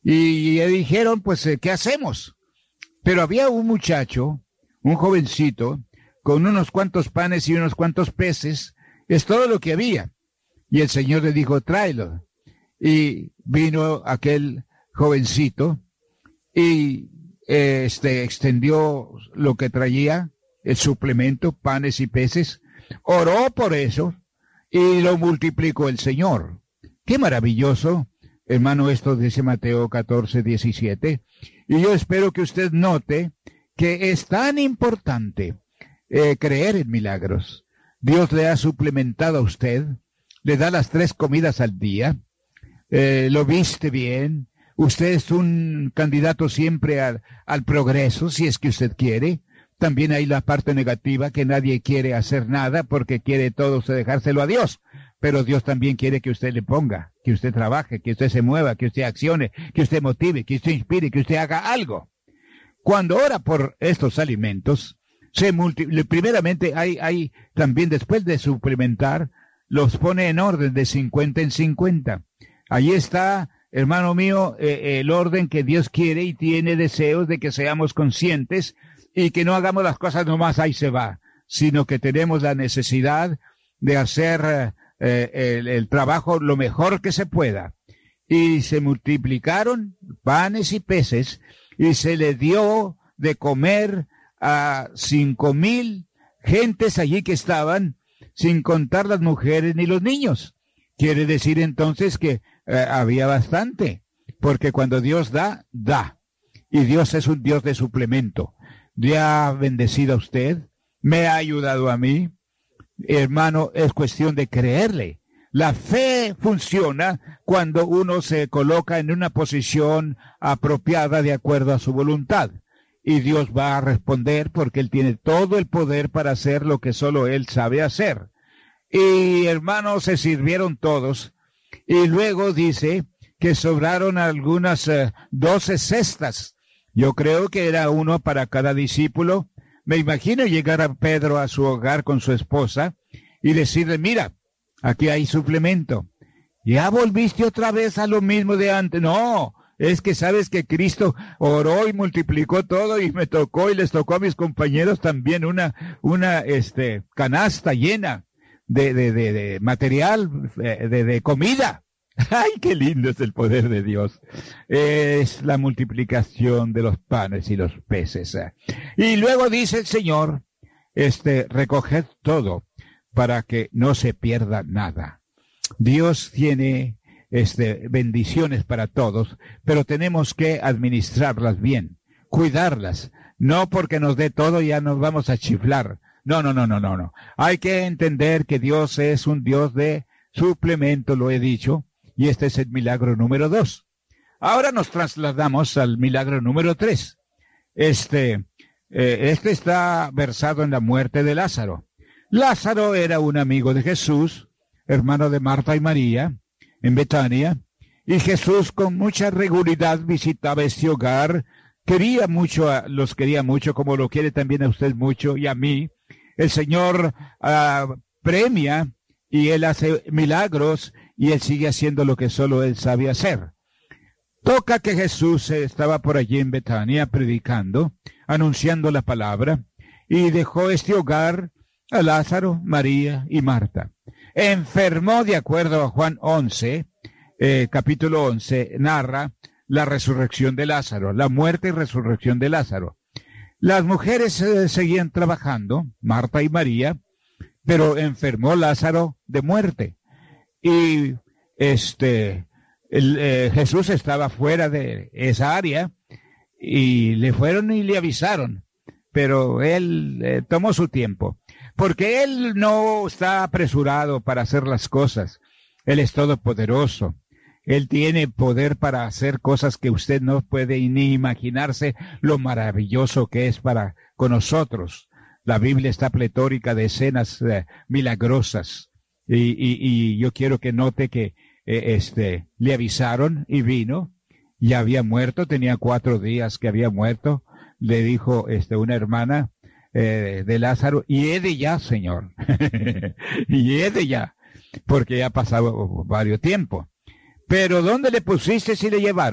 Y le dijeron, pues, ¿qué hacemos? Pero había un muchacho, un jovencito, con unos cuantos panes y unos cuantos peces, es todo lo que había. Y el Señor le dijo, tráelo. Y vino aquel jovencito y extendió lo que traía, el suplemento, panes y peces, oró por eso y lo multiplicó el Señor. Qué maravilloso, hermano, esto dice Mateo 14:17. Y yo espero que usted note que es tan importante creer en milagros. Dios le ha suplementado a usted, le da las 3 comidas al día, lo viste bien, usted es un candidato siempre al progreso, si es que usted quiere. También hay la parte negativa, que nadie quiere hacer nada porque quiere todo dejárselo a Dios. Pero Dios también quiere que usted le ponga, que usted trabaje, que usted se mueva, que usted accione, que usted motive, que usted inspire, que usted haga algo. Cuando ora por estos alimentos, primeramente hay también, después de suplementar, los pone en orden de 50 en 50. Ahí está, hermano mío, el orden que Dios quiere y tiene deseos de que seamos conscientes y que no hagamos las cosas nomás ahí se va, sino que tenemos la necesidad de hacer el trabajo lo mejor que se pueda. Y se multiplicaron panes y peces y se le dio de comer a 5,000 gentes allí que estaban, sin contar las mujeres ni los niños. Quiere decir entonces que había bastante, porque cuando Dios da, da. Y Dios es un Dios de suplemento. Le ha bendecido a usted, me ha ayudado a mí. Hermano, es cuestión de creerle. La fe funciona cuando uno se coloca en una posición apropiada de acuerdo a su voluntad. Y Dios va a responder porque Él tiene todo el poder para hacer lo que solo Él sabe hacer. Y hermanos, se sirvieron todos. Y luego dice que sobraron algunas 12 cestas. Yo creo que era uno para cada discípulo. Me imagino llegar a Pedro a su hogar con su esposa y decirle, mira, aquí hay suplemento. ¿Ya volviste otra vez a lo mismo de antes? No, es que sabes que Cristo oró y multiplicó todo y me tocó y les tocó a mis compañeros también una canasta llena de material, de comida. ¡Ay, qué lindo es el poder de Dios! Es la multiplicación de los panes y los peces. Y luego dice el Señor, recoged todo para que no se pierda nada. Dios tiene bendiciones para todos, pero tenemos que administrarlas bien, cuidarlas. No porque nos dé todo ya nos vamos a chiflar. No. Hay que entender que Dios es un Dios de suplemento, lo he dicho. Y este es el milagro número 2. Ahora nos trasladamos al milagro número 3. Este está versado en la muerte de Lázaro. Lázaro era un amigo de Jesús, hermano de Marta y María, en Betania. Y Jesús con mucha regularidad visitaba este hogar. Los quería mucho, como lo quiere también a usted mucho y a mí. El Señor premia y Él hace milagros y Él sigue haciendo lo que solo Él sabe hacer. Toca que Jesús estaba por allí en Betania predicando, anunciando la palabra, y dejó este hogar a Lázaro, María y Marta. Enfermó, de acuerdo a Juan 11, capítulo 11, narra la resurrección de Lázaro, la muerte y resurrección de Lázaro. Las mujeres seguían trabajando, Marta y María, pero enfermó Lázaro de muerte. Y Jesús estaba fuera de esa área y le fueron y le avisaron, pero él tomó su tiempo, porque él no está apresurado para hacer las cosas. Él es todopoderoso. Él tiene poder para hacer cosas que usted no puede ni imaginarse lo maravilloso que es con nosotros. La Biblia está pletórica de escenas milagrosas. Y yo quiero que note que le avisaron y vino. Ya había muerto, tenía 4 días que había muerto. Le dijo una hermana de Lázaro, y he de ya, Señor. Y he de ya, porque ya ha pasado varios tiempo. Pero ¿dónde le pusiste si le llevaron?